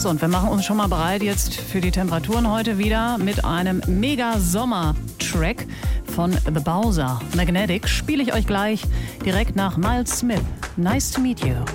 So, und wir machen uns schon mal bereit jetzt für die Temperaturen heute wieder mit einem Mega-Sommer-Track von The Bowser. Magnetic spiele ich euch gleich direkt nach Miles Smith. Nice to meet you.